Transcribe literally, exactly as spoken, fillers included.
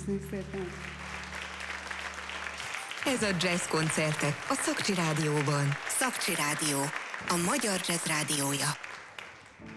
Köszönjük szépen! Ez a Jazz koncertek a Szakcsi Rádióban. Szakcsi Rádió, a magyar jazz rádiója.